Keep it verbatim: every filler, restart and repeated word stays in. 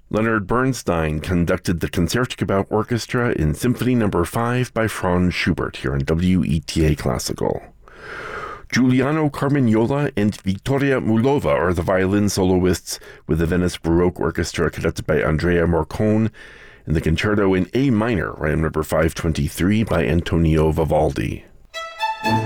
Leonard Bernstein conducted the Concertgebouw Orchestra in Symphony Number five by Franz Schubert here on W E T A Classical. Giuliano Carmignola and Vittoria Mulova are the violin soloists with the Venice Baroque Orchestra conducted by Andrea Morcone in the Concerto in A minor, Random Number five twenty-three by Antonio Vivaldi.